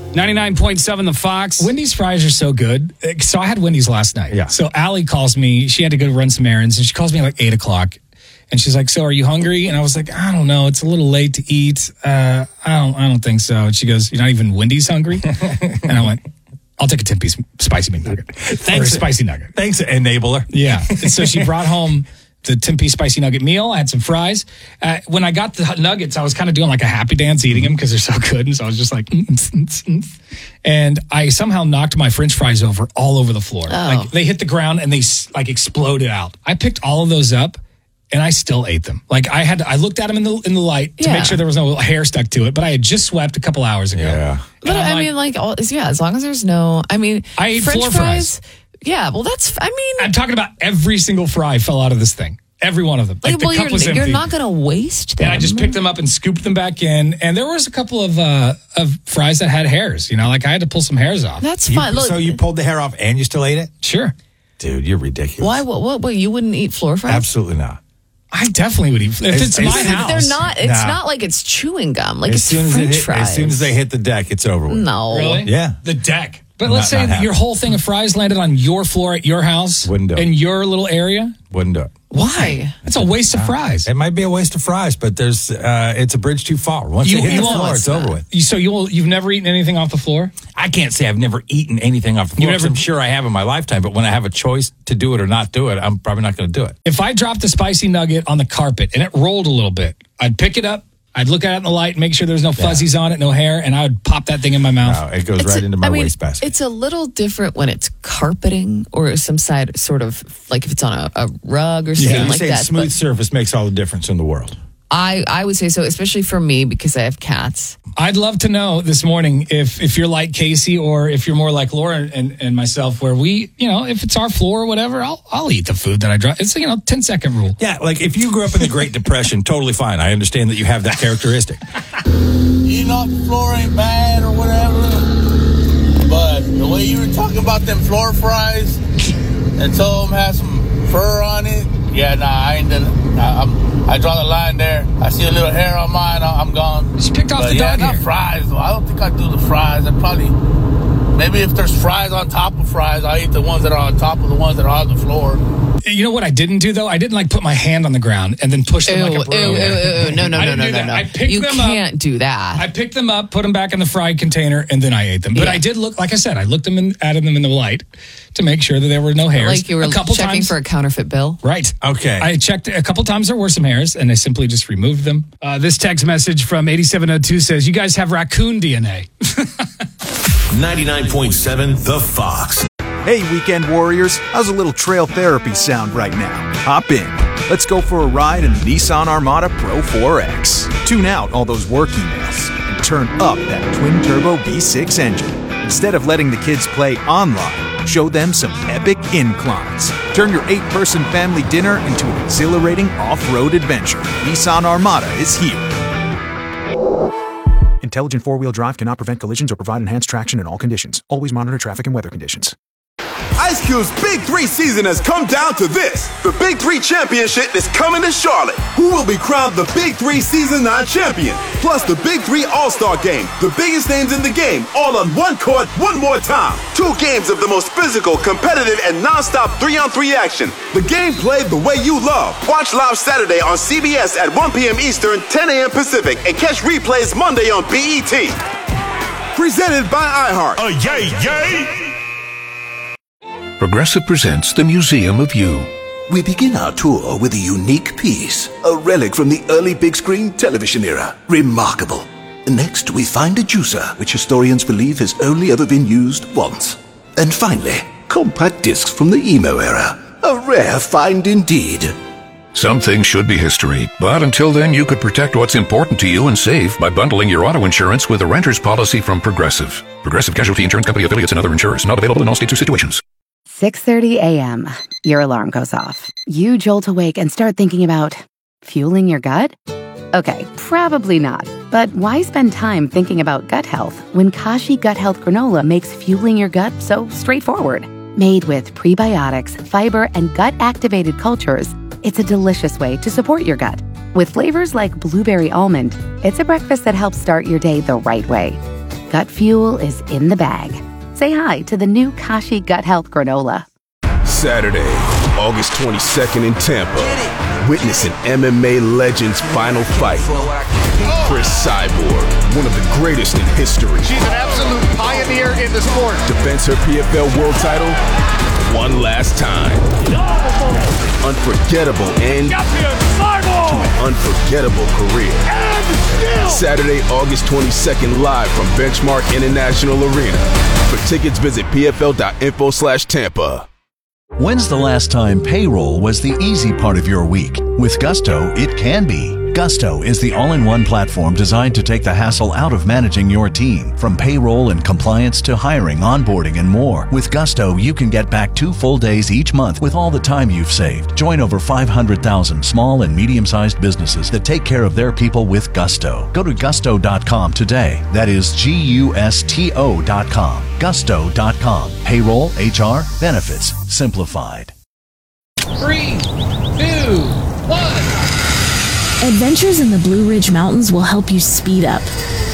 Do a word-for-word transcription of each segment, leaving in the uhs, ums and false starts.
ninety-nine point seven The Fox. Wendy's fries are so good. So I had Wendy's last night. Yeah. So Allie calls me. She had to go run some errands, and she calls me at like eight o'clock. And she's like, "So are you hungry?" And I was like, "I don't know. It's a little late to eat. Uh, I don't. I don't think so." And she goes, "You're not even Wendy's hungry?" And I went, "I'll take a ten-piece spicy McNugget." Thanks, or a spicy nugget. Thanks, enabler. Yeah. And so she brought home the ten-piece spicy nugget meal. I had some fries. Uh, when I got the nuggets, I was kind of doing like a happy dance eating them because they're so good. And so I was just like, mm, mm, mm, mm. And I somehow knocked my French fries over all over the floor. Oh. Like they hit the ground and they like exploded out. I picked all of those up and I still ate them. Like I had, to, I looked at them in the in the light to Yeah. make sure there was no hair stuck to it. But I had just swept a couple hours ago. Yeah. But And I'm I like, mean, like, all, yeah, as long as there's no, I mean, I ate French floor fries. fries. Yeah, well, that's, I mean, I'm talking about every single fry fell out of this thing. Every one of them. Like, like, the well, cup you're, was empty. you're not going to waste them. And I just picked them up and scooped them back in. And there was a couple of uh, of fries that had hairs. You know, like I had to pull some hairs off. That's You- fine. Look, so you pulled the hair off and you still ate it? Sure. Dude, you're ridiculous. why? What? What? What? You wouldn't eat floor fries? Absolutely not. I definitely would eat. If it's, It's- my it's- house. They're not. It's Nah. not like it's chewing gum. Like As it's soon as, French it hit, fries. as soon as they hit the deck, it's over with. No. Really? Yeah. The deck. But Not- let's say not that your happening. whole thing of fries landed on your floor at your house. Wouldn't do it. In your little area. Wouldn't do it. Why? It's a waste of fries. It might be a waste of fries, but there's uh, it's a bridge too far. Once You- they hit you the won't- floor, it's over with. You- So you will, you've never eaten anything off the floor? I can't say I've never eaten anything off the floor. You never- I'm sure I have in my lifetime, but when I have a choice to do it or not do it, I'm probably not going to do it. If I dropped a spicy nugget on the carpet and it rolled a little bit, I'd pick it up, I'd look at it in the light, make sure there's no fuzzies on it, no hair, and I would pop that thing in my mouth. No, it goes It's right a- into my I mean, wastebasket. It's a little different when it's carpeting or some side sort of like if it's on a, a rug or something You're like saying that. smooth But surface makes all the difference in the world. I I would say so, especially for me because I have cats. I'd love to know this morning if if you're like Casey or if you're more like Laura and, and myself, where we, you know, if it's our floor or whatever, I'll I'll eat the food that I drop. It's, you know, ten second rule. Yeah, like if you grew up in the Great Depression, totally fine. I understand that you have that characteristic. Eating off the floor ain't bad or whatever. But the way you were talking about them floor fries and told them had some fur on it, yeah, nah, I ain't done it. I, I'm, I draw the line there. I see a little hair on mine, I'm gone. Just picked off but the yeah, dog not hair. fries, though. I don't think I do the fries. I probably, maybe if there's fries on top of fries, I eat the ones that are on top of the ones that are on the floor. You know what I didn't do though? I didn't like put my hand on the ground and then push them Ew, like a ew, broom. ew, ew, ew. No, no, I no, didn't no, do no, that. no. I picked You them can't up. do that. I picked them up, put them back in the fried container, and then I ate them. But Yeah. I did look, like I said, I looked them in, at them in the light to make sure that there were no hairs. Like you were a couple checking times, for a counterfeit bill. right. Okay. I checked a couple times. There were some hairs, and I simply just removed them. Uh, this text message from eighty-seven oh two says, "You guys have raccoon D N A." ninety-nine point seven The Fox. Hey, weekend warriors, how's a little trail therapy sound right now? Hop in. Let's go for a ride in the Nissan Armada Pro four X. Tune out all those work emails and turn up that twin-turbo V six engine. Instead of letting the kids play online, show them some epic inclines. Turn your eight-person family dinner into an exhilarating off-road adventure. Nissan Armada is here. Intelligent four-wheel drive cannot prevent collisions or provide enhanced traction in all conditions. Always monitor traffic and weather conditions. Ice Cube's Big Three season has come down to this. The Big Three Championship is coming to Charlotte. Who will be crowned the Big Three Season nine champion? Plus the Big Three All-Star Game. The biggest names in the game, all on one court, one more time. Two games of the most physical, competitive, and non-stop three-on-three action. The game played the way you love. Watch live Saturday on C B S at one p.m. Eastern, ten a.m. Pacific, and catch replays Monday on B E T. Presented by iHeart. A yay, yay! Progressive presents the Museum of You. We begin our tour with a unique piece, a relic from the early big screen television era. Remarkable. Next, we find a juicer, which historians believe has only ever been used once. And finally, compact discs from the emo era. A rare find indeed. Some things should be history, but until then you could protect what's important to you and save by bundling your auto insurance with a renter's policy from Progressive. Progressive Casualty Insurance Company affiliates and other insurers. Not available in all states or situations. six thirty a.m. Your alarm goes off. You jolt awake and start thinking about fueling your gut? Okay, probably not. But why spend time thinking about gut health when Kashi Gut Health Granola makes fueling your gut so straightforward? Made with prebiotics, fiber, and gut-activated cultures, it's a delicious way to support your gut. With flavors like blueberry almond, it's a breakfast that helps start your day the right way. Gut fuel is in the bag. Say hi to the new Kashi Gut Health Granola. Saturday, August twenty-second in Tampa. Witness an M M A legend's final fight. Chris Cyborg, one of the greatest in history. She's an absolute pioneer in the sport. Defends her P F L world title one last time. Unforgettable end to an unforgettable career. Saturday, August twenty-second, live from Benchmark International Arena. For tickets, visit pfl.info slash Tampa. When's the last time payroll was the easy part of your week? With Gusto, it can be. Gusto is the all-in-one platform designed to take the hassle out of managing your team. From payroll and compliance to hiring, onboarding, and more. With Gusto, you can get back two full days each month with all the time you've saved. Join over five hundred thousand small and medium-sized businesses that take care of their people with Gusto. Go to gusto dot com today. That is G U S T O dot com. gusto dot com. Payroll, H R, benefits, simplified. Three, two, one. Adventures in the Blue Ridge Mountains will help you speed up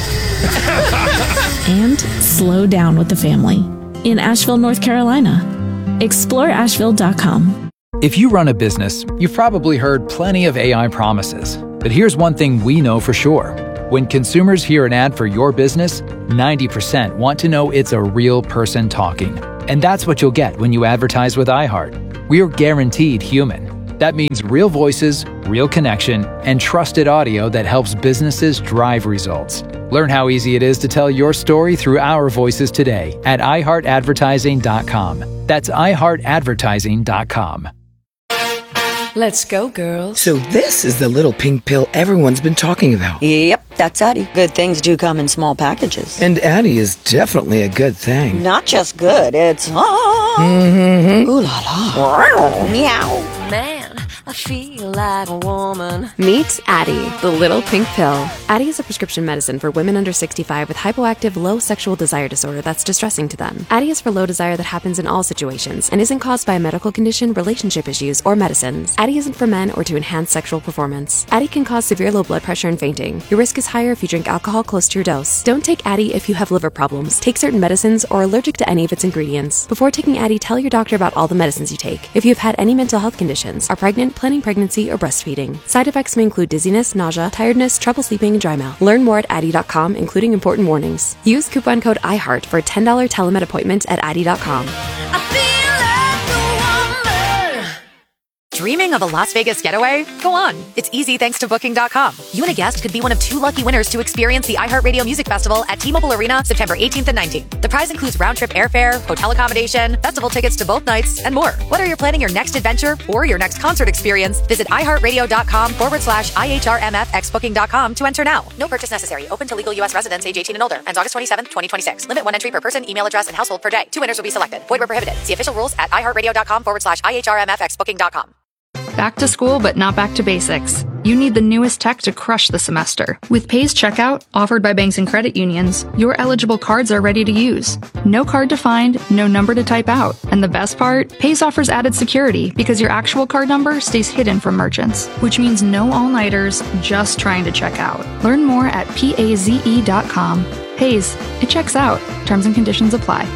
and slow down with the family in Asheville, North Carolina. explore asheville dot com. If you run a business, you've probably heard plenty of A I promises. But here's one thing we know for sure. When consumers hear an ad for your business, ninety percent want to know it's a real person talking. And that's what you'll get when you advertise with iHeart. We are guaranteed human. That means real voices, real connection, and trusted audio that helps businesses drive results. Learn how easy it is to tell your story through our voices today at i heart advertising dot com. That's i heart advertising dot com. Let's go, girls. So this is the little pink pill everyone's been talking about. Yep, that's Addie. Good things do come in small packages. And Addie is definitely a good thing. Not just good, it's... Ah. Mm-hmm. Ooh la la. Meow. Man, I feel like a woman. Meet Addie, the little pink pill. Addie is a prescription medicine for women under sixty-five with hypoactive low sexual desire disorder that's distressing to them. Addie is for low desire that happens in all situations and isn't caused by a medical condition, relationship issues, or medicines. Addie isn't for men or to enhance sexual performance. Addie can cause severe low blood pressure and fainting. Your risk is higher if you drink alcohol close to your dose. Don't take Addie if you have liver problems, take certain medicines, or are allergic to any of its ingredients. Before taking Addie, tell your doctor about all the medicines you take. If you've had any mental health conditions, are pregnant, planning pregnancy, or breastfeeding. Side effects may include dizziness, nausea, tiredness, trouble sleeping, and dry mouth. Learn more at addie dot com, including important warnings. Use coupon code iHeart for a ten dollars telemed appointment at addie dot com. Dreaming of a Las Vegas getaway? Go on. It's easy thanks to Booking dot com. You and a guest could be one of two lucky winners to experience the iHeartRadio Music Festival at T-Mobile Arena September eighteenth and nineteenth. The prize includes round-trip airfare, hotel accommodation, festival tickets to both nights, and more. Whether you're planning your next adventure or your next concert experience, visit iHeartRadio.com forward slash IHRMFX Booking dot com to enter now. No purchase necessary. Open to legal U S residents age eighteen and older. Ends August twenty-seventh, twenty twenty-six. Limit one entry per person, email address, and household per day. Two winners will be selected. Void where prohibited. See official rules at iHeartRadio.com forward slash IHRMFX Booking dot com. Back to school, but not back to basics. You need the newest tech to crush the semester. With Pays Checkout, offered by banks and credit unions, your eligible cards are ready to use. No card to find, no number to type out. And the best part? Pays offers added security because your actual card number stays hidden from merchants, which means no all-nighters just trying to check out. Learn more at paze dot com. Pays, it checks out. Terms and conditions apply.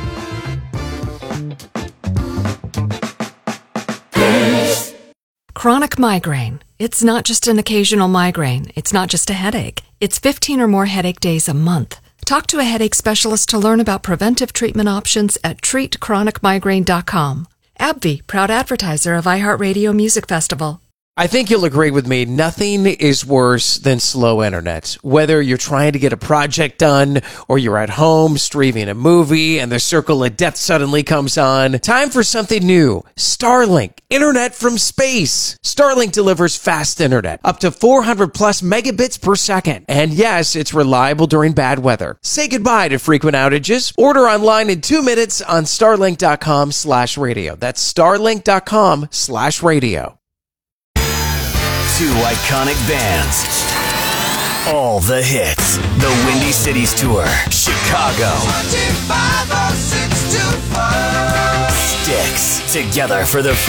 Chronic migraine. It's not just an occasional migraine. It's not just a headache. It's fifteen or more headache days a month. Talk to a headache specialist to learn about preventive treatment options at treat chronic migraine dot com. AbbVie, proud advertiser of iHeartRadio Music Festival. I think you'll agree with me, nothing is worse than slow internet. Whether you're trying to get a project done or you're at home streaming a movie and the circle of death suddenly comes on, time for something new. Starlink, internet from space. Starlink delivers fast internet, up to four hundred plus megabits per second. And yes, it's reliable during bad weather. Say goodbye to frequent outages. Order online in two minutes on starlink dot com slash radio. That's starlink dot com slash radio. Two iconic bands. All the hits. The Windy Cities Tour. Chicago. Styx. Together for the first